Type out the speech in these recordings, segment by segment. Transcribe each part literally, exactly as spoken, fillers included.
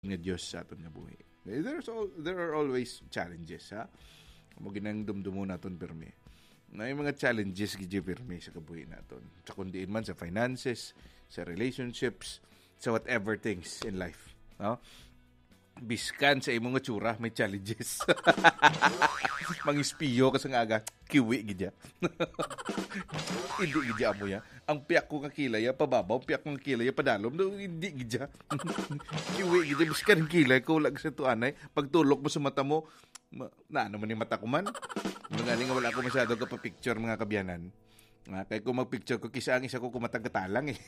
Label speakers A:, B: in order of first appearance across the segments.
A: nga Dios sa aton nga buhi. There's all, there are always challenges, ha? Mo ginang dumdumo naton permi. Na yung mga challenges gid permi sa kabuhi naton. Sa kundiin man sa finances, sa relationships, sa whatever things in life, no? Biskan sa imong nga tsura may challenges. Mangispiyo ka sa nga aga, kiwi gidya. Hindi gidya mo ya. Ang piyak ko nga kilay pababaw, piyak ko nga kilay padalom, no, hindi gidya. Kiwi gidya biskan kilay ko lag sa tuanay, pagtulok mo sa mata mo, ma, na ano man yung mata ko man. Mga nga wala ko masyado ka pa picture mga kabyanan. Ah, kaya kung mag-picture ko, kisa ang isa ko kumatagatalang eh.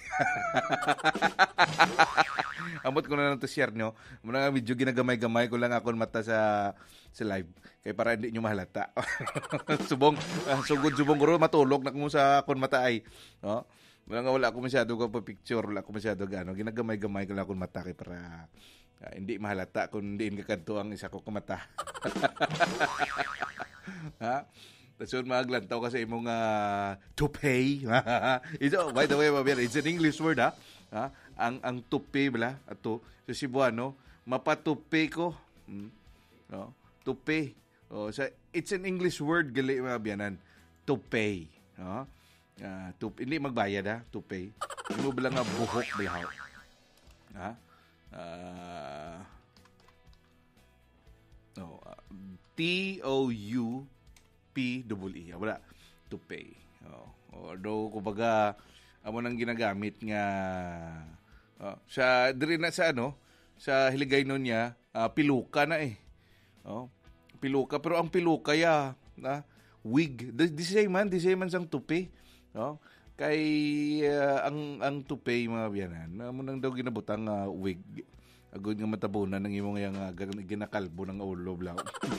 A: Amot ko na lang to share nyo. Muna medyo ginagamay-gamay ko lang ako mata sa sa live. Kaya para hindi nyo mahalata. subong, uh, sugod subong ko matulog na kung sa akong mata ay. No? Muna nga wala ako masyado ko pa picture. Wala ako masyado gano. Ginagamay-gamay ko lang akong mata kaya para uh, hindi mahalata kung hindi kakanto ang isa ko kumata. Ha? So, maglantaw kasi imong uh, to pay. Ito, by the way, it's an English word, ha? ha? Ang ang to pay, bala, ato, sa Cebuano, mapatupi ko. Hmm? No? To pay. Oh, so, it's an English word, gali, mga biyanan. To pay. No? Uh, to, hindi magbayad, ha? To pay. Hindi mo bala nga buhok, bala. Ha? Uh, no, uh, T O U P E E. Wala. To pay. Oh. Although, kumbaga, amo nang ginagamit nga oh, sa diri na sa ano, sa hiligay nun niya, uh, piluka na eh. Oh. Piluka. Pero ang piluka ya, na, wig. Di same man, di same man sang tupi. Oh. Kay, uh, ang, ang tupi, mga biyanan, amo nang daw ginabutang uh, wig. Agod nga matabunan ng imong yung uh, ginakalbo ng ulo. Blau.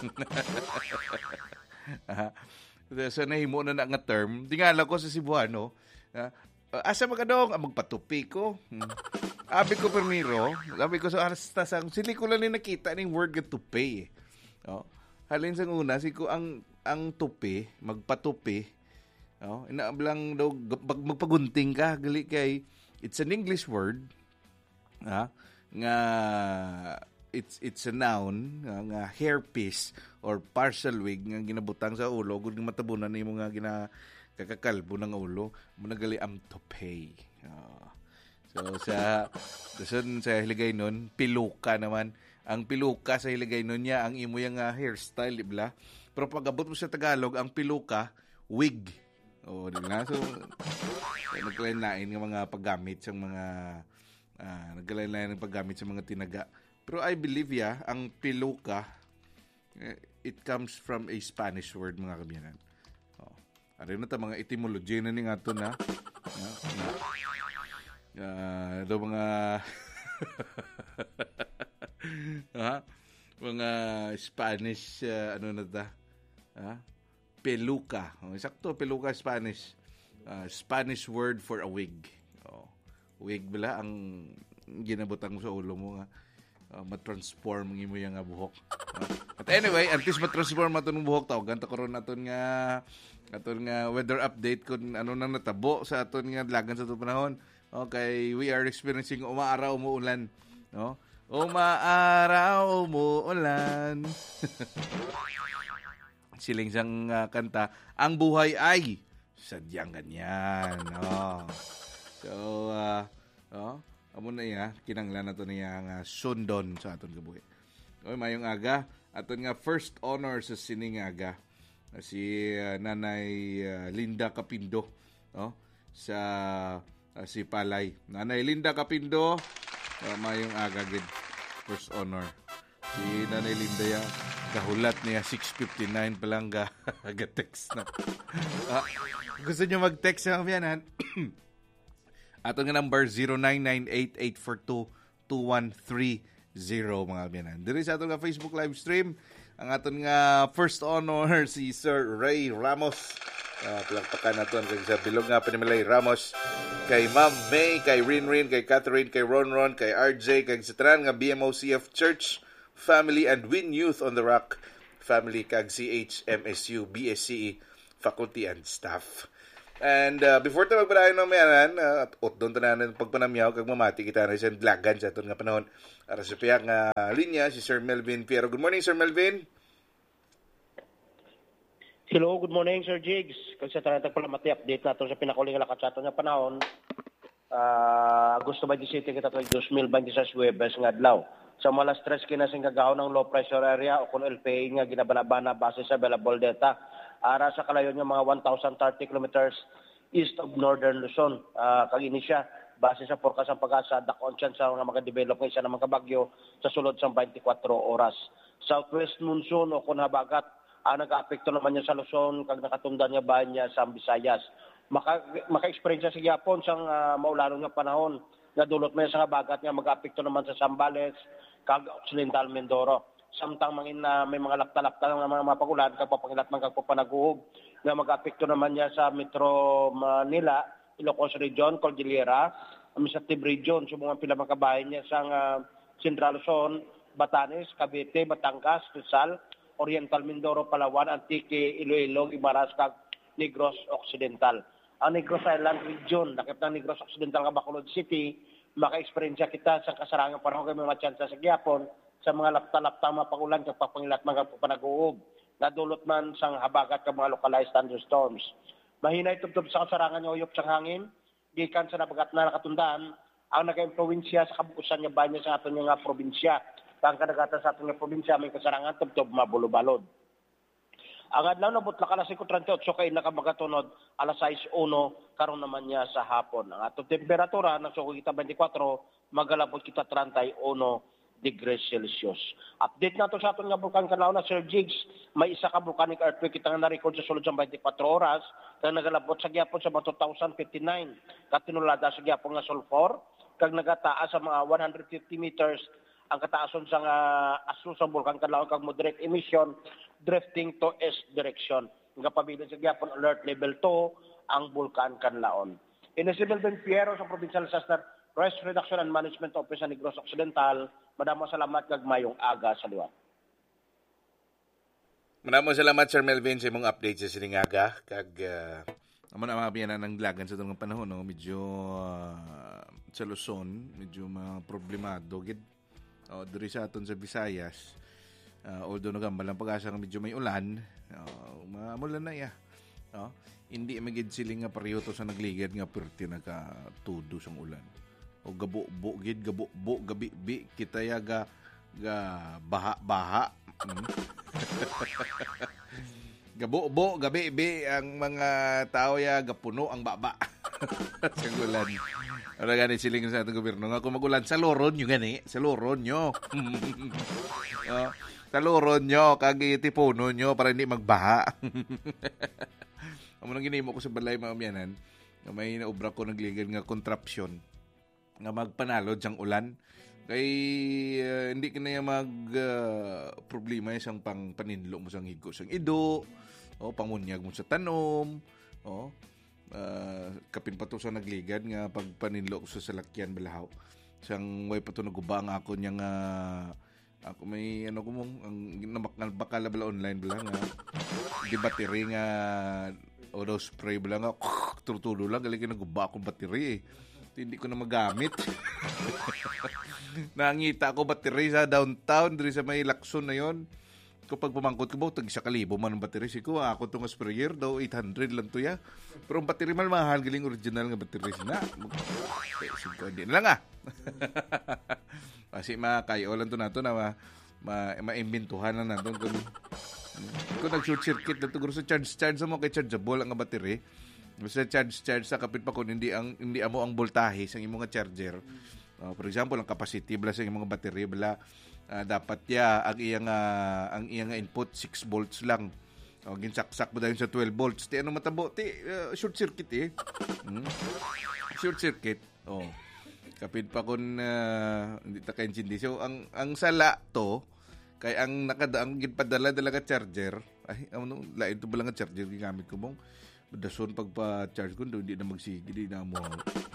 A: Uh, so nahimo na na nga term tingala ko sa Cebuano uh, asa magadong ah, magpatupi ko hmm. Abi ko permiro abi ko sa hasta sang sili ko lang ni nakita ning word nga tupi eh. Oh, halin sang una si ko ang ang tupi magpatupi oh inaablang daw magpagunting ka gali kay it's an English word ha nga it's it's a noun nga, nga hairpiece or partial wig nga ginabutang sa ulo gud matabunan nimo nga gina kakakalbo ng ulo mo nagali am toupee. Uh, so sa dason sa hiligay nun piluka naman ang piluka sa hiligay nun niya ang imo yang uh, hairstyle ibla pero pag abot mo sa Tagalog ang piluka wig. Oh, di ba? So naglain-lain nga mga paggamit sa mga uh, naglain-lain ng paggamit sa mga tinaga. Pero I believe ya, ang piluka, it comes from a Spanish word, mga kabyanan. Oh. Ari na ta, mga etymology na ni nga ito na. na, na uh, ito mga ha? Mga Spanish, uh, ano na ta? Ha? Peluka. Oh, sakto, peluka Spanish. Uh, Spanish word for a wig. Oh. Wig bala ang ginabutang mo sa ulo mo nga. Uh, matransform ng imo yung buhok. Uh, but anyway, at least matransform aton buhok tao. Ganta karon naton nga aton nga weather update kung ano nang natabo sa aton nga lagan sa itong panahon. Okay, we are experiencing umaaraw umuulan, no? Umaaraw umuulan. Siling sang uh, kanta, ang buhay ay sadyang ganyan, no? So, uh, oh, amo na iya, kinanglan nato niya nga sundon sa aton kabuhi. Oy, mayong aga, aton nga first honor sa sining aga si uh, Nanay uh, Linda Capindo, no? Sa uh, si Palay. Nanay Linda Capindo, uh, mayong aga gid first honor. Si Nanay Linda ya kahulat niya six fifty-nine pa lang ga, ga text na. uh, gusto niyo mag-text sa kabiyanan? Ato nga number zero nine nine eight eight four two two one three zero mga kabiyanan. Diri sa ato nga Facebook live stream, ang aton nga first honor si Sir Ray Ramos. Uh, palakpakan naton kay sa bilog nga Panimalay Ramos, kay Ma'am May, kay Rinrin, kay Catherine, kay Ronron, kay R J, kay sa tanan nga B M O C F Church Family and Win Youth on the Rock Family, kag C H M S U B S C E Faculty and Staff. And uh, before ta magpadayon ng mayanan, uh, ut doon tanan pagpanamyaw kag mamati kita na sa dlagan sa aton nga panahon. Ara sa piyak nga linya si Sir Melvin Fierro. Good morning Sir Melvin.
B: Hello, good morning Sir Jigs. Kasi tayo tagpalamati update nato sa pinakuling lakat sa aton nga panahon. Uh, Agosto twenty-seven kita tuwing twenty twenty-six Webes nga adlaw. Sa malas tres kinasing gagawon ng low pressure area o kung L P A nga ginabanabana base sa available data. Ara sa kalayon nga mga one thousand thirty kilometers east of northern Luzon. Uh, kagini siya base sa forecast ng pag-asa dakon chance sa nga maka-develop ng isa namang kabagyo sa sulod sa twenty-four oras. Southwest monsoon o kung habagat ang uh, nag-aapekto naman niya sa Luzon kag nakatundan niya bayan niya sa Visayas. Maka maka-experience sa gyapon sang uh, maulanong nga panahon nga dulot man sa habagat nga mag-aapekto naman sa Zambales kag Occidental Mindoro. Samtang mangin na may mga lapta-lapta ng mga mapagulan kag papangilat man kag panaguhob nga mag-apekto naman niya sa Metro Manila, Ilocos Region, Cordillera, Administrative Region, so mga pila makabayan niya sa uh, Central Luzon, Batanes, Cavite, Batangas, Rizal, Oriental Mindoro, Palawan, Antique, Iloilo, Guimaras kag Negros Occidental. Ang Negros Island Region, nakip ng Negros Occidental nga Bacolod City, maka-experience kita sa kasarangan panahon kay mga tsansa sa gyapon sa mga lapta-lapta mapagulan kag papangilat mga panaguhob nadulot man sang habagat kag mga localized thunderstorms. Mahinay tubtob sa kasarangan nga uyop sang hangin gikan sa nabagat na nakatundaan ang naka-impluwensya sa kabukusan nga banya sa aton nga probinsya. Kang kadagatan sa aton nga probinsya may kasarangan tubtob mabulo-balod. Ang adlaw na butla alas five thirty-eight kay nakamagatunod alas six uno karon naman niya sa hapon. Ang atong temperatura na suko kita twenty-four magalabot kita thirty-one degrees Celsius. Update nato sa aton nga bulkan kanlaon na Sir Jigs, may isa ka volcanic earthquake kita nga na-record sa sulod sa twenty-four oras kag nagalabot sa gyapon sa two thousand fifty-nine katinulada sa gyapon nga sulfur kag nagataas sa mga one hundred fifty meters ang kataason sa nga aso sa bulkan kanlaon kag moderate emission drifting to east direction. Nga pabilin sa gyapon alert level two ang bulkan kanlaon. Inisibel Ben Fierro sa Provincial Disaster Risk Reduction and Management Office sa Negros Occidental. Madamo salamat kag mayong aga sa liwat.
A: Madamo salamat Sir Melvin sa imong update sa Silingaga kag uh, amo na mabiyanan ng lagan sa tong panahon no medyo uh, sa Luzon medyo mga problemado gid. O diri sa aton sa Visayas. Uh, although nagambalang pag-asa nga medyo may ulan, uh, maamulan na ya. No? Hindi magid siling nga pareho to sa nagligad nga perti nagatudo sang ulan. O gabo-bo gid gabo-bo gabi-bi kita ya ga ga baha-baha. Mm. Gabo-bo gabi-bi ang mga tao ya gapuno ang baba. Sa ulan. Ano gani siling sa atong gobyerno nga kung magulan sa loron nyo gani, sa loron nyo. Oh, sa loron nyo kag itipuno nyo para hindi magbaha. Amo nang ginimo ko sa balay mga umyanan, may naobra ko nagligad nga contraption nga magpanalod sang ulan kay uh, hindi kinaya mag uh, problema isang pang paninlo mo sang higo sang ido o pangunyag mo sa tanom o uh, kapin pa to sa nagligad nga pagpaninlo ko sa salakyan balahaw sang way pa to nagubang ako nya nga ako may ano ko mong ang bakala bala online bala nga di battery nga o daw spray bala nga tutulo lang galing naguba akong battery eh. Hindi ko na magamit. Nangita ako battery sa downtown, diri sa may Lacson na yon. Kapag pumangkot ko ba, tag isa kalibo man ang battery. Siko, ako itong sprayer daw, eight hundred lang to ya. Pero ang battery man, mahal galing original nga battery. Na, siko, hindi na lang ah. Kasi makayo lang to na to na ma, ma, ma-imbintuhan na natin. Kung, kung nag-short circuit na to, sa charge-charge mo kay chargeable ang battery. Sa charge-charge sa kapit pa kung hindi ang hindi amo ang voltahe sa imong charger. Uh, for example, ang capacity bala sa imong battery bala uh, dapat ya ang iyang uh, ang iyang input six volts lang. O uh, ginsaksak mo dayon sa twelve volts. Ti ano matabo ti uh, short circuit eh. Hmm? Short circuit. Oh. Kapit pa kun uh, hindi ta ka-intindi. So ang ang sala to kay ang nakadaang ginpadala dala ka charger. Ay ano lain to bala nga charger gigamit ko mong dason pagpa-charge ko, hindi na magsige, hindi na mo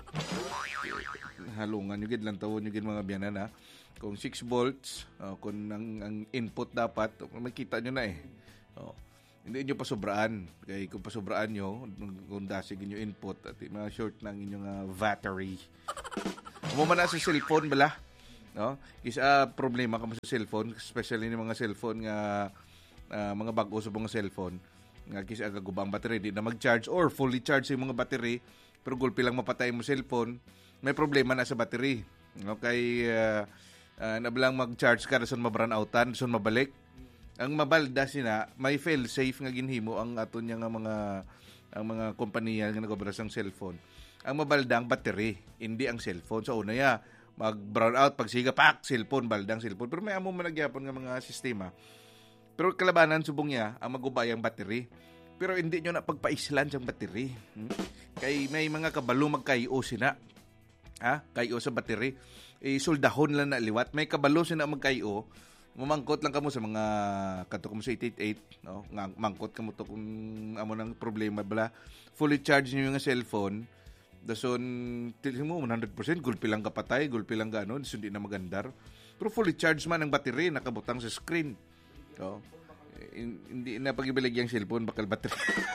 A: halungan yung gid lang tawon yung gid mga biyanan ha. Kung six volts, uh, kung ang, ang input dapat, makita nyo na eh. Oh. Hindi nyo pasobraan. Kaya kung pasobraan nyo, kung dasig inyo input at mga short ng inyong uh, battery. Umuma na sa cellphone bala. No? Isa problema ka mo sa cellphone, especially ng mga cellphone nga uh, mga bago sa mga cellphone. Nga kisa agaguba ang battery, di na mag-charge or fully charge yung mga battery, pero gulpi lang mapatay mo cellphone, may problema na sa battery. Okay, uh, uh, nabalang mag-charge ka, dason mabran outan, dason mabalik. Ang mabalda sina, may fail safe nga ginhimo ang aton niya nga mga ang mga kompanya nga nagobra sang cellphone. Ang mabalda ang battery, hindi ang cellphone. So una ya, mag-brown out pag siga pak cellphone baldang cellphone. Pero may amo man nagyapon nga mga sistema. Pero kalabanan subong niya ang magubay ang battery. Pero hindi nyo na pagpaislan siyang battery. Hmm? Kay may mga kabalo magkayo sina. Ha? Kayo sa battery. Eh, soldahon lang na liwat. May kabalo sina magkayo. Mamangkot lang kamo sa mga kato kamo sa eight eight eight, no? Nga mangkot kamo to kung amo nang problema bala. Fully charge niyo yung cellphone. Dason tilin mo one hundred percent gulpi lang kapatay, gulpi lang gano, hindi na magandar. Pero fully charge man ang battery nakabutang sa screen. So, hindi na pagibalig yung cellphone bakal battery.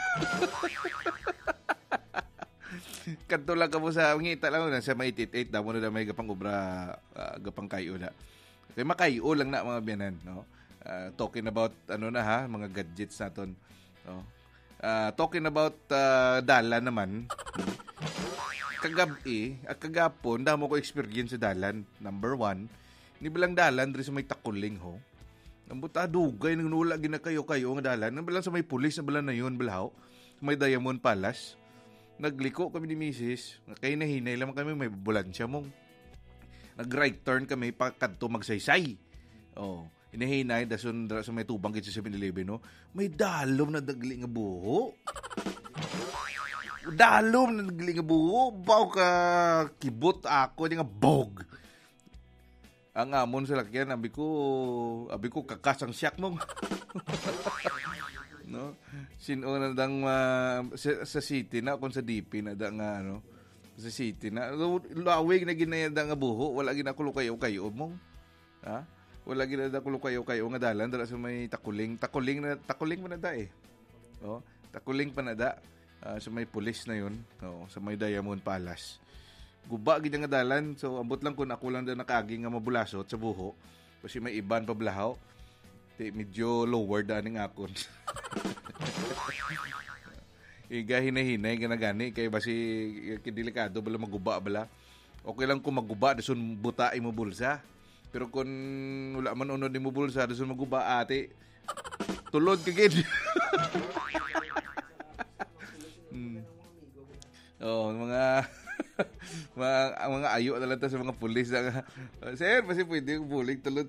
A: Kanto lang kamo sa ngita lang na sa eight eight eight damo na may gapang obra uh, gapang kayo na. Kaya makayo lang na mga biyanan, no? Uh, talking about ano na ha, mga gadgets naton, no? Uh, talking about uh, dalan naman. Kagabi, at kagapon, damo ko experience sa dalan. Number one, ni bilang dalan diri sa may Takuling ho. Ang buta dugay nang nula gina kayo kayo nga dalan. Nang bilang sa may pulis na bilang na yun bilhaw, may Diamond Palace. Nagliko kami ni Missus, kay nahinay lang kami may ambulansya mong. Nag-right turn kami pa kadto magsaysay. Oh, inahinay dason sa may tubang kit sa seven eleven no. May dalom na dagli nga buho. Dalom na dagli nga buho, baw ka kibot ako di nga bog. Ang amon sa lakyan, abi ko, abi ko kakasang siyak mong. No? Sino na dang uh, sa, sa city na kung sa D P na dang uh, ano sa city na lawig na ginayada nga buho, wala ginakulo kayo kayo mong. Ha? Wala ginada kulo kayo kayo nga dalan dala sa may Takuling, Takuling na Takuling pa na da eh. Oh, Takuling pa na da uh, sa may pulis na yun, oh, sa may Diamond Palace. Guba gid nga dalan, so ambot lang kun ako lang da nakaagi nga mabulasot sa buho. Kasi may iban pa blahaw. Di medyo lower da ning akon. Iga hinahinay ganagani kay basi kidelikado bala maguba bala. Okay lang kung maguba dason butai mo bulsa. Pero kung wala man unod mo bulsa dason maguba ate. Tulod ka gid. hmm. Oh, mga mga mga ayo na lang ta sa mga pulis na, sir, basi pwede yung bulig tulod.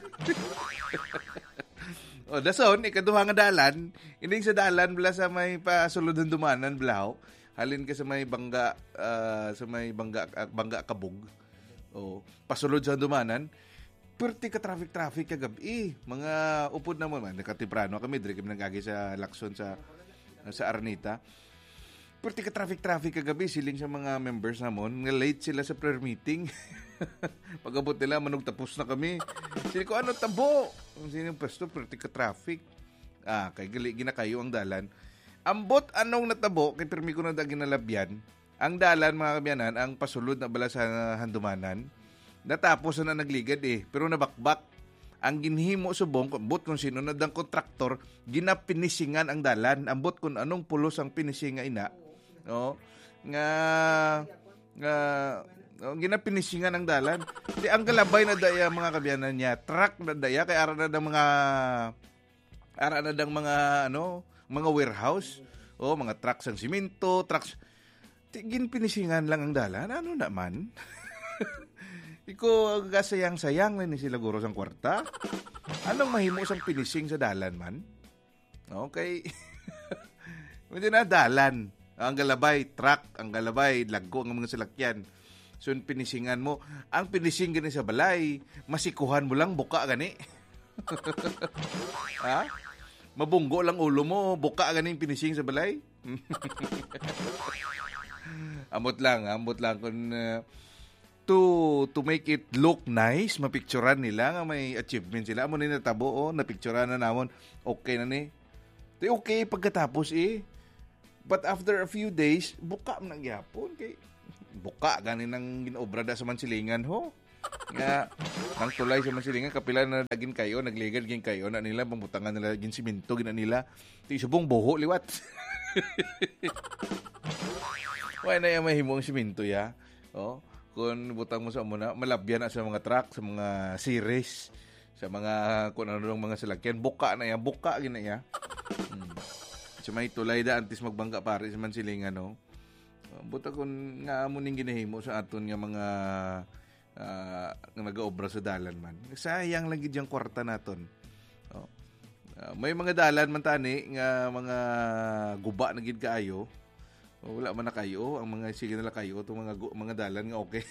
A: O, dason, ikaduha nga dalan, ining sa dalan, bala sa may pasulod ng dumanan, blaw, halin ka sa may bangga, uh, sa may bangga, uh, bangga kabog, o, pasulod sa dumanan, perti ka traffic-traffic kagabi, mga upod naman, man, nakatiprano kami, diri kami nagagi sa Lacson, sa, sa Arnita, perti ka traffic-traffic kagabi, siling sa mga members namon, nga late sila sa prayer meeting, pag-abot nila, manog tapos na kami. Sili ko, ano tabo? Sino yung pwesto, perti ka traffic. Ah, kay gali, ginakayo ang dalan. Ambot anong natabo, kay permi ko na da ginalabyan, ang dalan, mga kabyanan, ang pasulod na bala sa handumanan, natapos na nagligad eh, pero nabakbak. Ang ginhimo subong, ambot kung sino na dang kontraktor, ginapinisingan ang dalan, ambot kung anong pulos ang pinisinga ina. No? Nga, nga, oh, ginapinisingan ang dalan. Di ang galabay na daya mga kabyanan niya, truck na daya kay ara na dang mga ara na dang mga ano, mga warehouse, oh, mga trucks ng simento, trucks. Tigin pinisingan lang ang dalan. Ano naman? Iko gasayang-sayang na ni sila guro sang kwarta. Anong mahimo sang pinising sa dalan man? Okay. Hindi na dalan. Ang galabay, truck, ang galabay, lagko ang mga salakyan. So, pinisingan mo. Ang pinising gani sa balay, masikuhan mo lang, buka gani. Ha? Mabunggo lang ulo mo, buka gani yung pinising sa balay. Amot lang, amot lang. Kung, uh, to, to make it look nice, mapicturan nila nga may achievement sila. Amo ni natabo, oh, napicturan na namon. Okay na ni. Di okay pagkatapos eh. But after a few days, buka man ang yapon. Kay, buka, ganin ang ginobra da sa Mansilingan ho. Nga, nang tulay sa Mansilingan, kapila na naging kayo, nagligad gin kayo, na nila, pamutangan nila, gin siminto, gina nila. Ito subong buho, liwat. Why na yung mahimong siminto ya? Oh, kung butang mo sa muna, malabyan na sa mga truck, sa mga series, sa mga, kung ano mga salakyan, buka na yan, buka gina ya. Hmm. So may tulay da antes magbangga pare sa Mansilingan no. Buta kun nga amo ning ginahimo sa aton nga mga uh, nga nagaobra sa dalan man. Sayang lang gid yang kwarta naton. Oh. Uh, may mga dalan man tani nga mga guba na gid kaayo. Oh, wala man na kayo ang mga sige nila kayo tong mga gu- mga dalan nga okay.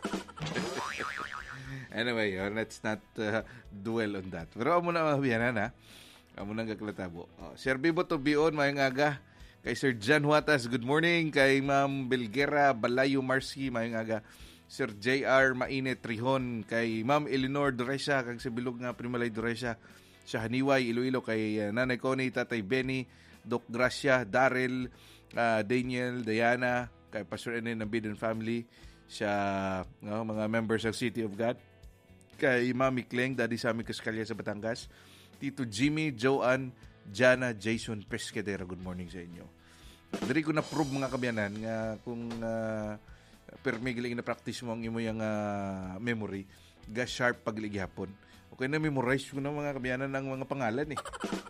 A: Anyway, uh, let's not uh, dwell on that. Pero amo na mabiyanan ha. Amo nang gaglatabo. Oh, Sir Bibo to bion mayong aga. Kay Sir Jan Huatas, good morning. Kay Ma'am Belguera Balayo Marcy, mayong aga. Sir J R Maine Trihon, kay Ma'am Eleanor Doresha, kag sa bilog nga Primalay Doresha, sa Haniway Iloilo, kay uh, Nanay Connie, Tatay Benny, Doc Gracia, Daryl, uh, Daniel, Diana, kay Pastor Enen ng Bidden Family, sa uh, mga members ng City of God. Kay Mami Kleng, Daddy Sammy Cascalia sa Batangas. Tito Jimmy, Joanne, Jana, Jason Pescadera, good morning sa inyo. Dari ko na-prove mga kabyanan nga kung uh, permigiling na practice mo ang imo yung uh, memory, ga sharp pagligyapon. Okay na memorize ko na mga kabyanan ng mga pangalan eh.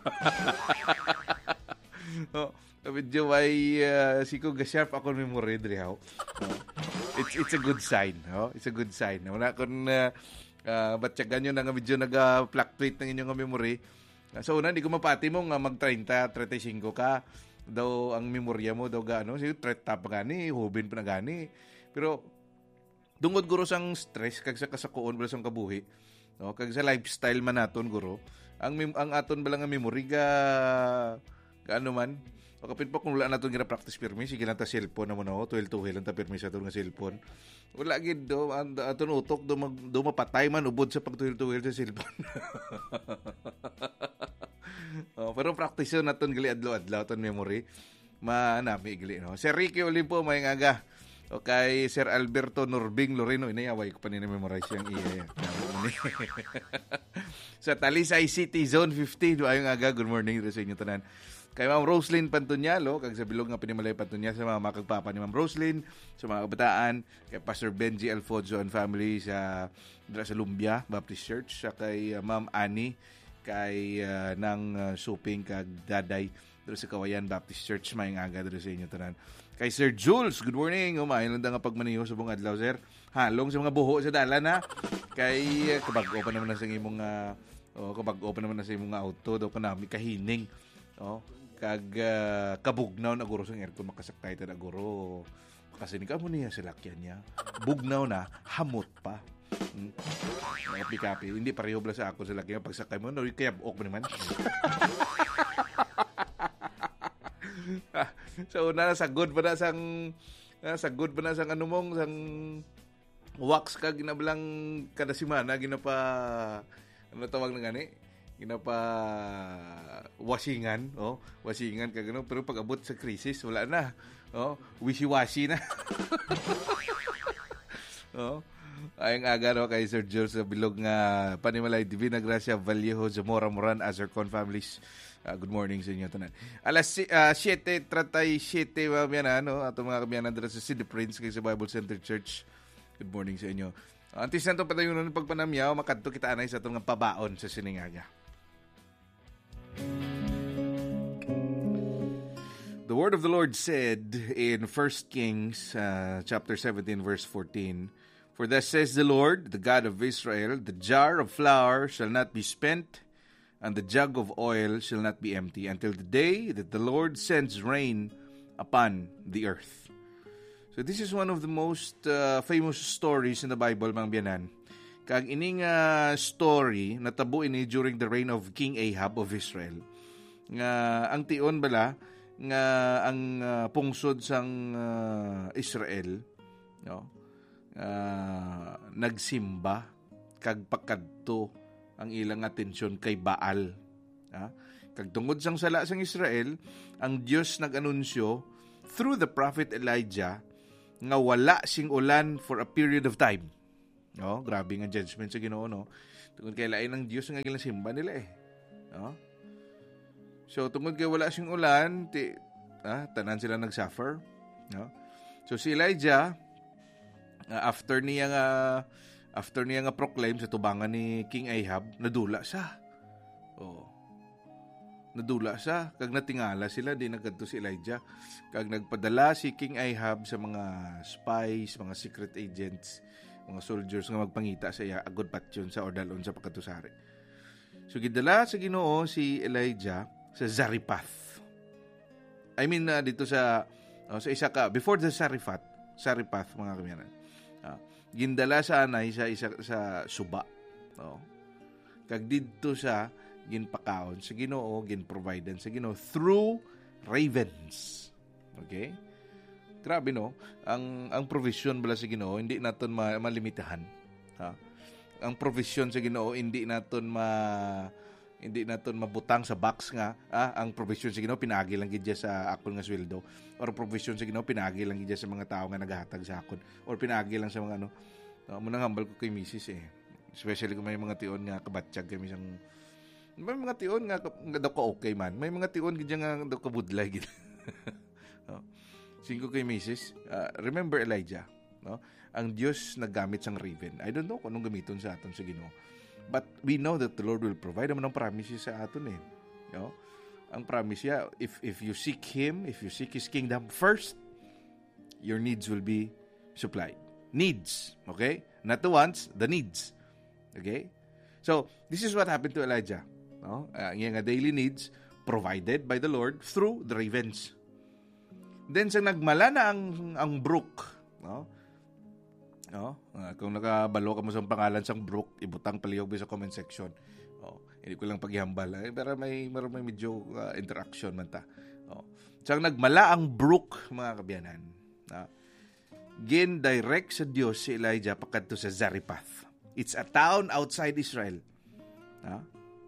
A: Oh, medyo ay uh, siko ga sharp ako memory diri how. Oh, it's it's a good sign, oh. It's a good sign. Wala kun uh, Uh, batyagan nyo na nga medyo nag-fluctuate ng inyong memory. Uh, so una, hindi ko mapati mo nga mag-thirty, thirty-five ka. Daw ang memorya mo, daw gaano. Sige, thirty pa gani, hubin pa na gani. Pero, dungod guro sang stress, kag sa kasakuon, bala sang kabuhi. No? Kag sa lifestyle man naton guro. Ang, ang aton bala nga memory, ga, ga ano man. O kapit pa kung wala naton gina practice pirmi, sige lang ta cellphone naman ako, tuhil-tuhil lang ta pirmi sa aton nga cellphone. Wala gid do aton utok do mag do mapatay man ubod sa pagtuhil-tuhil sa cellphone. Oh, pero practice naton gali adlaw-adlaw aton memory. Manami gali no. Sir Ricky Olimpo may ngaga. Okay, Sir Alberto Norbing Loreno inayaway ko pa ni memorize yang iya. Sa Talisay City Zone fifty do ayong aga, good morning sa inyo tanan. Kay Ma'am Roslyn Pantunyalo, kag sa bilog nga Pinimalay Pantunyalo, sa mga makagpapa ni Ma'am Roslyn, sa mga kabataan, kay Pastor Benji Alfonso and family sa sa Lumbia Baptist Church, sa kay uh, Ma'am Annie, kay uh, nang uh, Suping kag Daday dito sa Kawayan Baptist Church, mayang aga dito sa inyo tanan. Kay Sir Jules, good morning. Umayon lang nga pagmaniho sa buong adlaw, sir. Halong sa mga buho sa dalan ha. Kay uh, kabag-o pa naman na sa imong uh, oh, kabag-o pa naman na sa imong auto daw kanami kahining. Oh, kag uh, kabugnaw na guro sa aircon makasakay ta na guro kasi ni kamo niya sa lakyan niya bugnaw na hamot pa hmm. Kapi-kapi hindi pareho bla sa ako sa lakyan pagsakay mo no kaya buok man naman. So na sa good ba na sang sa good ba na sang ano mong sang wax ka ginablang kada semana ginapa ano tawag na gani ginapa wasingan, oh, wasingan ka gano, pero pag abot sa krisis wala na. Oh, wishy-washy na. Oh. Ayong aga no kay Sir Jules sa bilog nga Panimalay Divina Gracia Vallejo Zamora Moran Azarcon families. Uh, good morning sa inyo tanan. Alas uh, seven thirty-seven mamaya na no, ato mga kabiyanan dira sa City Prince kay sa Bible Center Church. Good morning sa inyo. Uh, antes nato padayon ng pagpanamyaw makadto kita anay sa atong pabaon sa siningaga. The word of the Lord said in First Kings uh, chapter seventeen verse fourteen, "For thus says the Lord, the God of Israel, the jar of flour shall not be spent, and the jug of oil shall not be empty, until the day that the Lord sends rain upon the earth." So this is one of the most uh, famous stories in the Bible, mga biyanan. Kag ining uh, story natabo ini during the reign of King Ahab of Israel. Nga ang tion bala nga ang uh, pungsod sang uh, Israel no uh, nagsimba kag pakadto ang ilang atensyon kay Baal, ha? Kag tungod sang sala sang Israel, ang Dios nag-anunsyo through the prophet Elijah nga wala sing ulan for a period of time. No, grabe nga judgment sa Ginoo, no. Tungod kay lain ang Dios nga gilasimba nila eh. No? So tungod kay wala sing ulan, ti, ah, tanan sila nag-suffer, no. So si Elijah uh, after niya nga after niya nga proclaim sa tubangan ni King Ahab, nadula siya. Oh. Nadula siya, kag natingala sila, di nagkadto si Elijah. Kag nagpadala si King Ahab sa mga spies, mga secret agents, mga soldiers nga magpangita sa iya, agod patyon sa ordalon sa pagkatusari. So, gidala sa Ginoo si Elijah sa Zarephath. I mean, uh, dito sa, uh, sa isa ka, before the Zarephath, Zarephath, mga kamiyanan. Uh, gindala sa anay sa isa sa Suba. Oh. Kag dito sa ginpakaon sa Ginoo, ginprovidean sa Ginoo through ravens. Okay? Grabe no, ang ang provision bala sa Ginoo hindi naton ma- malimitahan. Ha? Ang provision sa Ginoo hindi naton ma hindi naton mabutang sa box nga, ah, ang provision sa Ginoo pinaagi lang gid sa akon nga sweldo, or provision sa Ginoo pinaagi lang gid sa mga tao nga naghatag sa akon, or pinaagi lang sa mga ano. Uh, muna hambal ko kay Missus eh. Especially kung may mga tion nga kabatsyag kami sang may mga tion nga, nga daw ka okay man. May mga tion gid nga daw ka budlay gid. No? Singko kay Missus, uh, remember Elijah, no? Ang Dios naggamit sang raven. I don't know kung anong gamiton sa aton sa Ginoo. But we know that the Lord will provide. Naman ang promise sa aton eh. No? Ang promise niya, if if you seek Him, if you seek His kingdom first, your needs will be supplied. Needs, okay? Not the wants, the needs. Okay? So, this is what happened to Elijah. No? Uh, ang iyang daily needs provided by the Lord through the ravens. Then sa nagmala na ang ang brook, no? No? Uh, kung nakabalo ka mo sa pangalan sang brook, ibutang palihog sa comment section. Oh, hindi ko lang paghihambal, eh, pero may may, may medyo uh, interaction man ta. Oh. So nagmala ang brook, mga kabiyanan. Uh, gin direct sa Dios si Elijah pakadto sa Zarephath. It's a town outside Israel. Ha?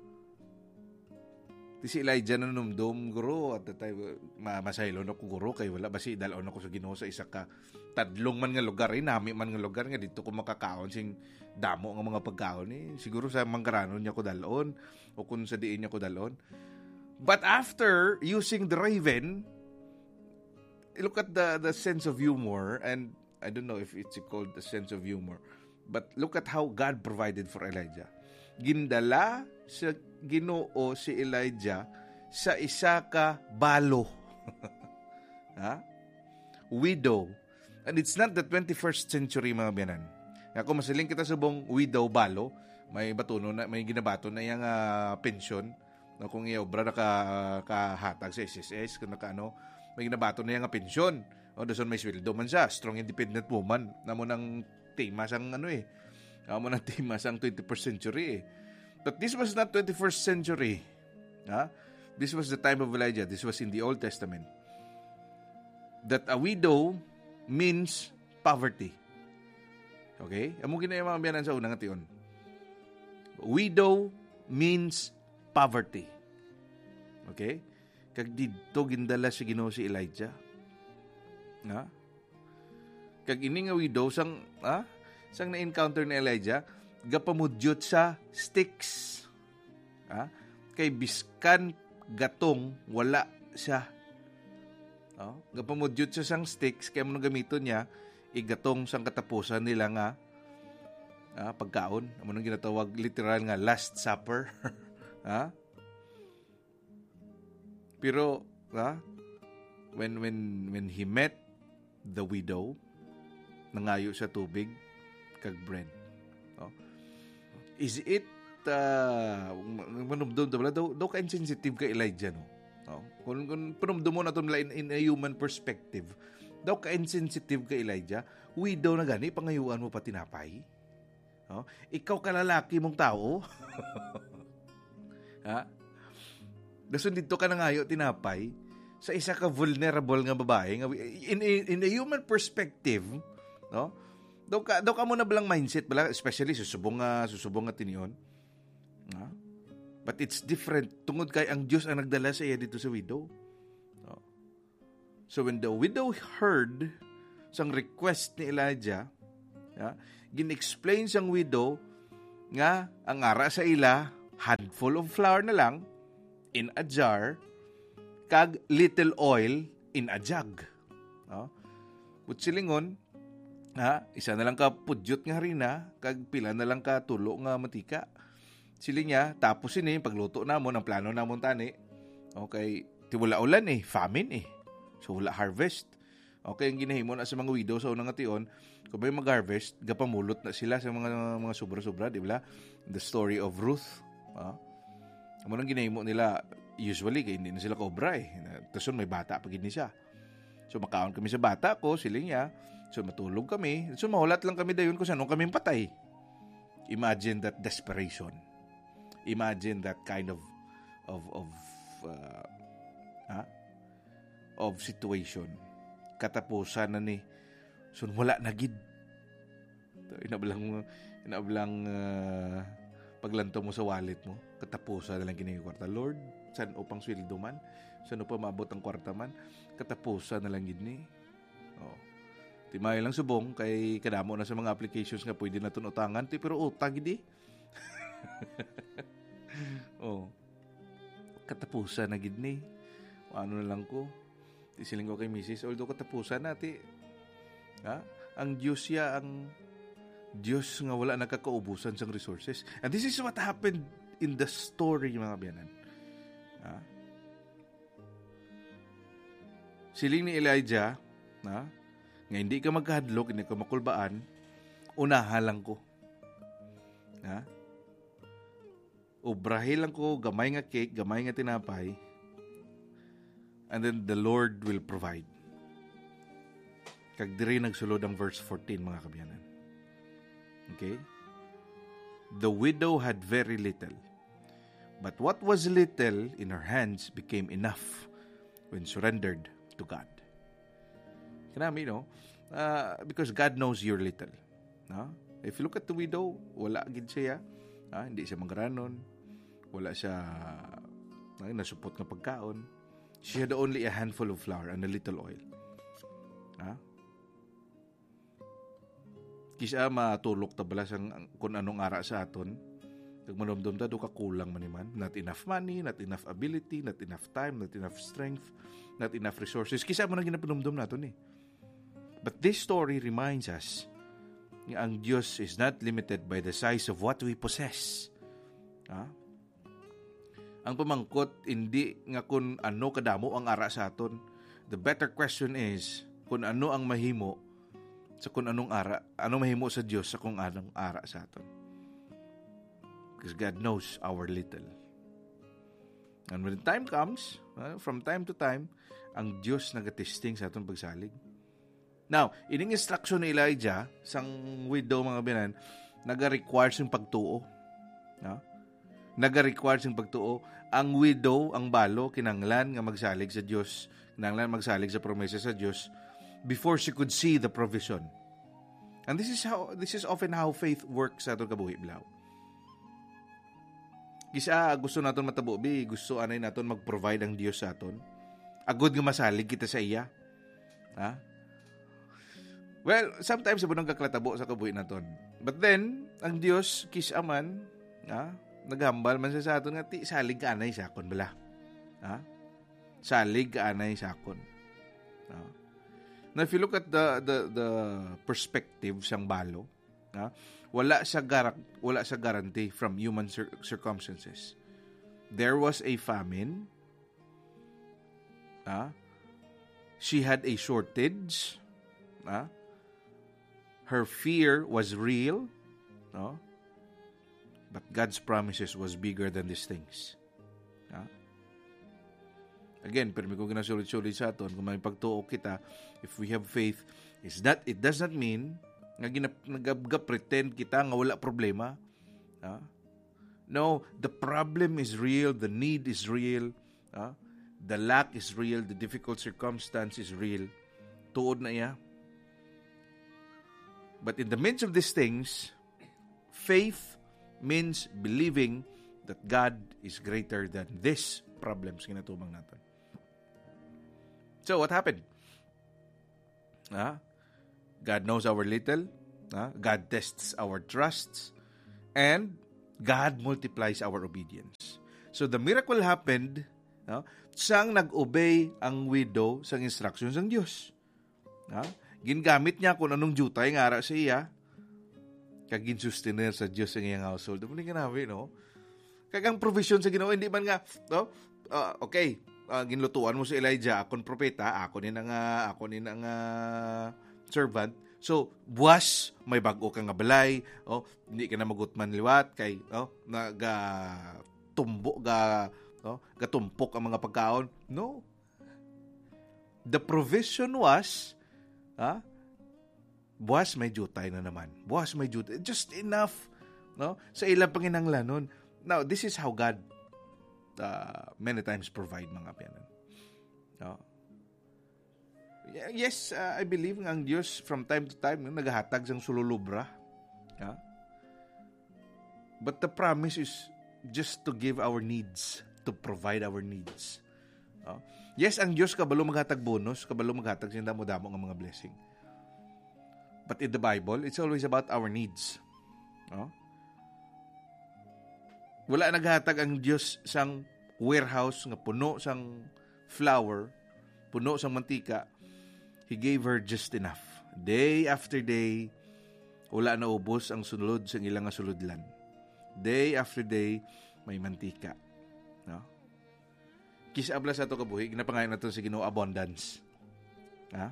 A: Di si Elijah na numdum, guro, at the time, masaylo na ko, guro, kay wala, basi dalon ako sa Ginoo sa isa ka tadlong man nga lugar, eh, nami man nga lugar, nga dito ko makakaon sing damo nga mga pagkaon, eh. Siguro sa manggaranon niya ko dalon, o kung sa diin niya ko dalon. But after using the raven, look at the, the sense of humor, and I don't know if it's called the sense of humor, but look at how God provided for Elijah. Gindala sa Ginoo si Elijah sa isa ka balo. Ha? Widow. And it's not the twenty-first century, mga biyanan. Ako masiling kita subong widow balo, may batuno na, may ginabato na yung uh, pension, no, kung iya obra naka uh, kahatag sa S S S, kung naka ano, may ginabato na yung uh, pension. O doon may sweldo man siya, strong independent woman. Namo nang tema sang ano eh. Namo nang tema sang twenty-first century eh. But this was not twenty-first century. Ha? This was the time of Elijah. This was in the Old Testament. That a widow means poverty. Okay? Amo ginaya mga biyanan sa unang ation. Widow means poverty. Okay? Kag didto gindala si Ginoo si Elijah. Ha? Kag ini nga widow sang ha? Sang na-encounter ni Elijah, gapamudyot sa sticks. Ha? Kay biskan gatong wala siya. Oh, gapamudyot siya sang sticks kay mo gamiton niya igatong sang katapusan nila nga ah, pagkaon. Amo nang ginatawag literal nga last supper. Ha? Pero ha? When when when he met the widow, nangayo sa tubig kag bread. Oh. Is it uh, manumdum daw daw ka insensitive ka Elijah no? Oh. Kung kung panumdum mo naton in, in a human perspective, daw ka insensitive ka Elijah, widow na gani pangayuan mo pa tinapay. Oh. Ikaw ka lalaki mong tao. Ha? Dason dito ka nangayo tinapay sa isa ka vulnerable nga babae nga in, in, in a human perspective, no? Daw ka daw ka mo na balang mindset bala, especially susubong nga susubong nga tinion. Ha? But it's different. Tungod kay ang Diyos ang nagdala sa iya dito sa widow. Oh. So when the widow heard sang request ni Elijah, yeah, gin-explain sang widow nga ang ara sa ila, handful of flour na lang in a jar, kag little oil in a jug. Oh. Butsilingon, ha, isa na lang ka pudyot nga harina, kag pila na lang ka tulo nga mantika. Sili niya, tapos ini, pagluto namon, ang plano namon tani, okay, ti wala ulan eh, famine eh. So wala harvest. Okay, ang ginahimo na sa mga widow sa unang ation, kung ba mag-harvest, gapamulot na sila sa mga mga sobra-sobra, di ba? The story of Ruth. Ah. Amo nang ginahimo nila, usually, kaya hindi na sila kobra eh. Tapos may bata pag hindi siya. So makaon kami sa bata ko, siling niya. So matulog kami. So mahulat lang kami dayon kung saan kami patay. Imagine that desperation. Imagine that kind of of of uh, ha? of situation. Katapusan na ni. So wala na gid. Inablang inablang uh, paglanto mo sa wallet mo. Katapusan na lang kini kwarta. Lord, saan upang sweldo man? Saan pa maabot ang kwarta man? Katapusan na lang gid ni. Oh. Timay lang subong kay kadamo na sa mga applications nga pwede na tun utangan ti pero utang gid. Oh. Katapusan na gid ni. Ano na lang ko. Tisiling ko kay Missus Although katapusan na ti. Ha? Ang Diyos ya ang Diyos nga wala nakakaubusan sang resources. And this is what happened in the story mga biyanan. Ha? Siling ni Elijah, ha? Nga hindi ka magkahadlok, hindi ka makulbaan, unahalang ko. Ha? Ubrahe lang ko, gamay nga cake, gamay nga tinapay, and then the Lord will provide. Kag diri nagsulod ang verse fourteen, mga kabyanan. Okay? The widow had very little, but what was little in her hands became enough when surrendered to God. Kanami, no? Uh, because God knows your little. No? If you look at the widow, wala gid siya. Ah, hindi siya mangranon. Wala siya ay, nasupot ng pagkaon. She had only a handful of flour and a little oil. Ah? Kisa matulok tabala sang kung anong ara sa aton. Kag manomdom ta do ka kulang man man. Not enough money, not enough ability, not enough time, not enough strength, not enough resources. Kisa mo nang ginapanomdom naton eh. But this story reminds us nga ang Diyos is not limited by the size of what we possess. Ah? Ang pamangkot, hindi nga kung ano kadamo ang ara sa aton. The better question is, kung ano ang mahimo sa kung anong ara, ano mahimo sa Diyos sa kung anong ara sa aton. Because God knows our little. And when the time comes, uh, from time to time, ang Diyos nagatesting sa aton pagsalig. Now, ining instruction ni Elijah, sang widow mga binan, naga-require siyang pagtuo. No? Naga-require siyang pagtuo. Ang widow, ang balo, kinanglan nga magsalig sa Diyos, kinanglan magsalig sa promesa sa Diyos before she could see the provision. And this is how this is often how faith works sa atong kabuhi bilaw. Kisa gusto naton matabo bi, gusto anay naton mag-provide ang Dios sa aton. Agud nga masalig kita sa iya. Ha? Well, sometimes sa bunang kaklatabo sa kabuhi naton. But then, ang Dios kisaman, ha? Naghambal man siya sa aton nga ti salig ka anay sakon bala. Ha? Salig ka anay sakon. Ha? Now if you look at the the the perspective sang balo, ha? Wala sa gar wala sa guarantee from human cir- circumstances. There was a famine. Ha? She had a shortage. Ha? Her fear was real. No? But God's promises was bigger than these things. Ha? Again, pero may kung ginasulit-sulit sa aton, kung may pagtuo kita, if we have faith, is that it does not mean nga nag-pretend kita nga wala problema. Ha? No, the problem is real, the need is real, ha? The lack is real, the difficult circumstance is real. Tuod na iya. But in the midst of these things, faith means believing that God is greater than these problems kinatubang natin. So, what happened? Ah, God knows our little. Ah, God tests our trusts. And God multiplies our obedience. So, the miracle happened no? Siyang nag-obey ang widow sa instructions ng Diyos. No? Gingamit niya kung anong jutay nga ara sa iya, kagin sustainer sa Diyos sa iyang household. Ito nga namin, no? Kagang provision sa Ginoo, hindi man nga, no? Uh, okay, uh, ginlutuan mo si Elijah, akon propeta, ako ni nga, ako ni nga servant. So, buwas, may bago ka nga balay, oh, hindi ka na magutman liwat, kay, oh, naga tumbo, ga, oh, gatumpok ang mga pagkaon. No. The provision was, ah, buwas may jutay na naman. Buwas may jutay. Just enough, no? Sa ilang panginanglanon. Now, this is how God uh, many times provide mga piyanan. No? Yes, uh, I believe ang Diyos from time to time no, naghahatag sang sululubra. Yeah? But the promise is just to give our needs, to provide our needs. Uh, yes, ang Diyos kabalo maghatag bonus, kabalo maghatag sinda mo damo ng mga blessing. But in the Bible, it's always about our needs. Uh, wala naghatag ang Diyos sang warehouse nga puno sang flour, puno sang mantika. He gave her just enough. Day after day, wala na ubos ang sulod sa ilang nga suludlan. Day after day, may mantika. No? Kisabla sa ito kabuhi, ginapangayon na ito sa Ginoo abundance. Ha?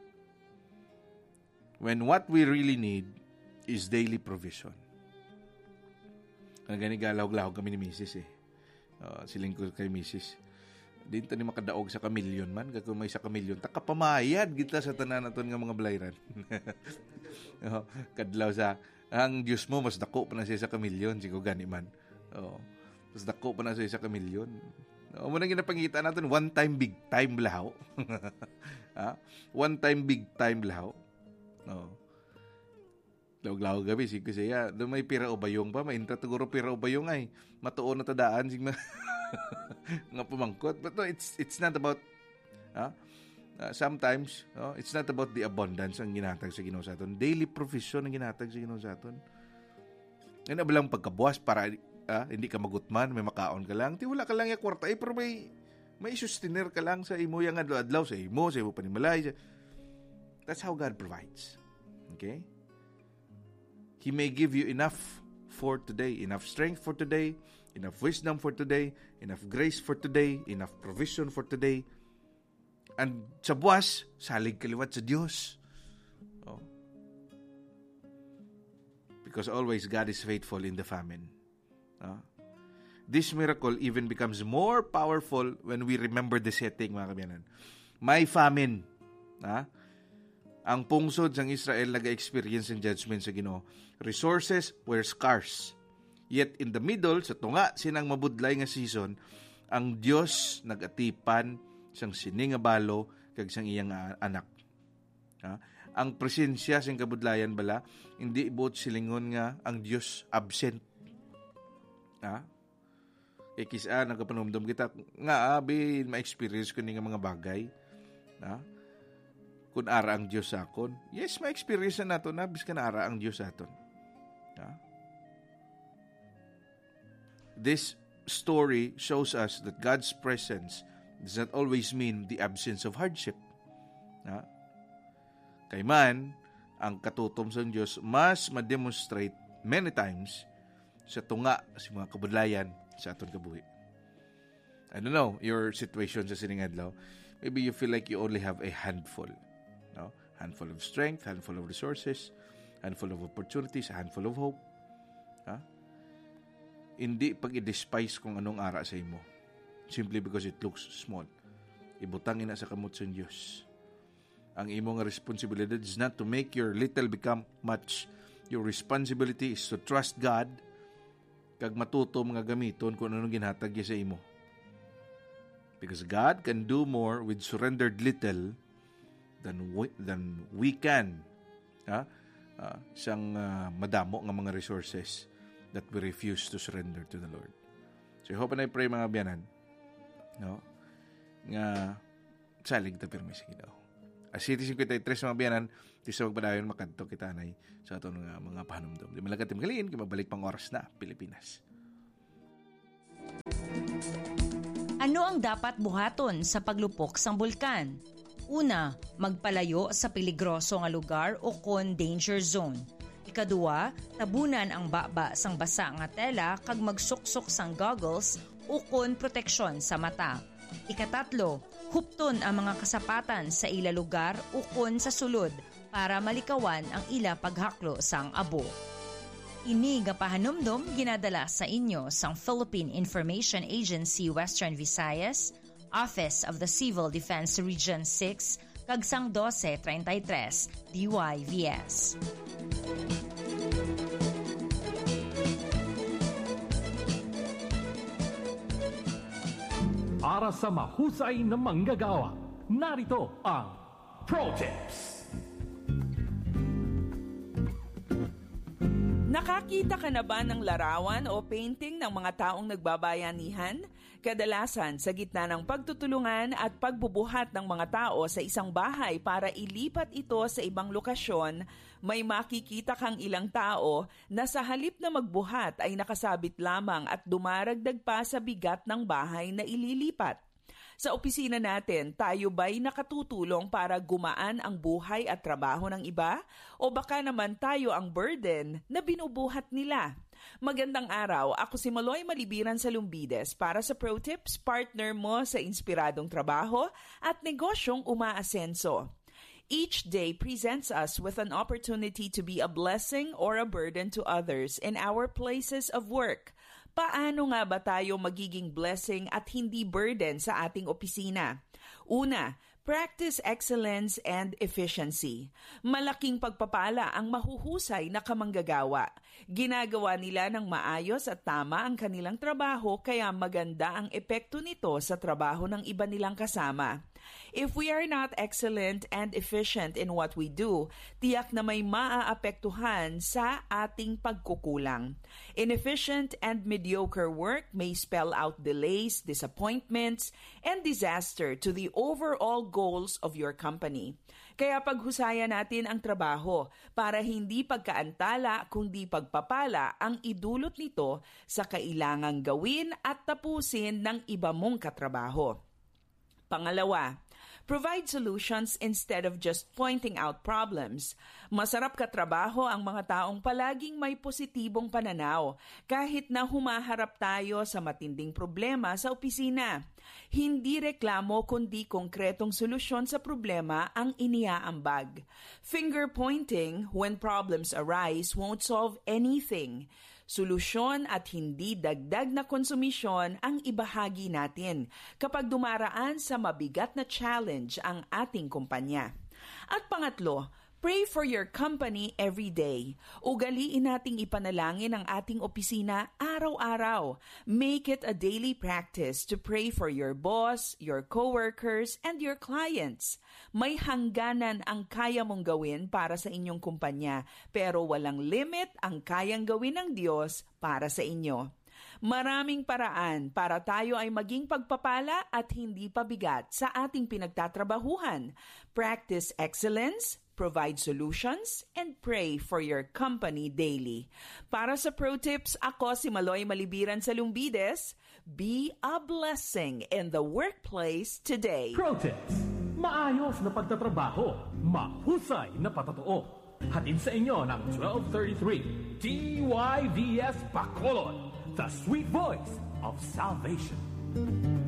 A: When what we really need is daily provision. Ang gani galahog-lahog kami ni Missus eh. Uh, siling ko kay Missus Dito ni makadaog sa kamilyon man. Kung may sa kamilyon, takapamayad kita sa tanan naton nga mga balayran. oh, kadlaw sa, ang Diyos mo, mas dako pa na siya sa kamilyon. Sigo gani man. Oh, mas dako pa na siya sa kamilyon. Oh, muna ginapangita natin, one time, big time lahaw. ah? One time, big time lahaw. Oh. Lawag-lawag gabi, sige siya. Doon may pira o bayong pa. May intra taguro pira o bayong ay. Matuon na tadaan. Sige nga pumangkot. But no, it's it's not about huh? uh, sometimes no, it's not about the abundance ang ginatag sa Ginoo sa aton. Daily provision ang ginatag sa Ginoo sa aton. Yan na balang pagkabuwas para uh, hindi ka magutman, may makaon ka lang. Ti wala ka lang ya kwarta eh, pero may may sustainer ka lang sa imo yang adlaw-adlaw sa imo, sa imo panimalay. That's how God provides. Okay? He may give you enough for today, enough strength for today, enough wisdom for today, enough grace for today, enough provision for today. And sa buwas, salig kaliwat sa Diyos. Oh. Because always God is faithful in the famine. Oh. This miracle even becomes more powerful when we remember the setting, mga kabiyanan. May famine. Ah? Ang pungsod ng Israel nag-experience ng judgment sa Ginoo. Resources were scarce. Yet in the middle, sa tunga, sinang mabudlay nga season, ang Diyos nag-atipan siyang sining nga balo kag siyang iyang anak. Ha? Ang presensya siyang kabudlayan bala, hindi buot silingon nga ang Diyos absent. Ha? E kisa, nagkapanumdum kita, nga abi, ma-experience ko ni nga mga bagay. Ha? Kung ara ang Diyos sa akon. Yes, ma-experience na nato na, bis ka na ara ang Diyos sa aton. Ha? This story shows us that God's presence does not always mean the absence of hardship. Ha? Kay man, ang katutom sa Diyos mas ma-demonstrate many times sa tunga sa mga kabudlayan sa aton kabuhi. I don't know, your situation sa siningadlaw, maybe you feel like you only have a handful. No? Handful of strength, handful of resources, handful of opportunities, handful of hope. Ha? Hindi pag i-despise kung anong ara sa imo. Simply because it looks small. Ibutang ina sa kamot sa Diyos. Ang imong responsibility is not to make your little become much. Your responsibility is to trust God kag matuto mga gamiton kung anong ginhatag niya sa imo. Because God can do more with surrendered little than we, than we can. Ha? Uh, siyang uh, madamo ng mga resources that we refuse to surrender to the Lord. So, hope na i-pray mga biyanan. No? Nga, salig ta pirmi sige daw. As City fifty-three mga biyanan, di sa magpadayon makadto kita nay sa ato nga mga pahanumdom. Di malagat timgalin, kaya mabalik pang oras na Pilipinas.
C: Ano ang dapat buhaton sa paglupok sang bulkan? Una, magpalayo sa peligroso nga lugar o kon danger zone. Ikadua, tabunan ang baba sang basa nga tela kag magsuksok sang goggles o kon proteksyon sa mata. Ikatatlo, hupton ang mga kasapatan sa ila lugar o kon sa sulod para malikawan ang ila paghaklo sang abo. Ini nga pahanumdom ginadala sa inyo sang Philippine Information Agency Western Visayas, Office of the Civil Defense Region six, kag sang twelve thirty-three D Y V S.
D: Para sa mahusay na manggagawa, narito ang Pro Tips.
E: Nakakita ka na ba ng larawan o painting ng mga taong nagbabayanihan? Kadalasan sa gitna ng pagtutulungan at pagbubuhat ng mga tao sa isang bahay para ilipat ito sa ibang lokasyon, may makikita kang ilang tao na sa halip na magbuhat ay nakasabit lamang at dumaragdag pa sa bigat ng bahay na ililipat. Sa opisina natin, tayo ba'y nakatutulong para gumaan ang buhay at trabaho ng iba? O baka naman tayo ang burden na binubuhat nila? Magandang araw, ako si Maloy Malibiran sa Lumbides para sa Pro Tips, partner mo sa inspiradong trabaho at negosyong umaasenso. Each day presents us with an opportunity to be a blessing or a burden to others in our places of work. Paano nga ba tayo magiging blessing at hindi burden sa ating opisina? Una, practice excellence and efficiency. Malaking pagpapala ang mahuhusay na kamanggagawa. Ginagawa nila ng maayos at tama ang kanilang trabaho kaya maganda ang epekto nito sa trabaho ng iba nilang kasama. If we are not excellent and efficient in what we do, tiyak na may maaapektuhan sa ating pagkukulang. Inefficient and mediocre work may spell out delays, disappointments, and disaster to the overall goals of your company. Kaya paghusayan natin ang trabaho para hindi pagkaantala kundi pagpapala ang idulot nito sa kailangang gawin at tapusin ng iba mong katrabaho. Pangalawa, provide solutions instead of just pointing out problems. Masarap katrabaho ang mga taong palaging may positibong pananaw kahit na humaharap tayo sa matinding problema sa opisina. Hindi reklamo kundi konkretong solusyon sa problema ang iniaambag. Finger pointing when problems arise won't solve anything. Solusyon at hindi dagdag na konsumisyon ang ibahagi natin kapag dumaraan sa mabigat na challenge ang ating kumpanya. At pangatlo, pray for your company every day. Ugaliin nating ipanalangin ang ating opisina araw-araw. Make it a daily practice to pray for your boss, your coworkers, and your clients. May hangganan ang kaya mong gawin para sa inyong kumpanya, pero walang limit ang kayang gawin ng Diyos para sa inyo. Maraming paraan para tayo ay maging pagpapala at hindi pabigat sa ating pinagtatrabahuhan. Practice excellence, provide solutions, and pray for your company daily. Para sa Pro Tips, ako si Maloy Malibiran sa Lumbides. Be a blessing in the workplace today.
D: Pro Tips, maayos na pagtatrabaho, mahusay na patotoo. Hatid sa inyo ng twelve thirty-three D Y V S Bacolod, the sweet voice of salvation.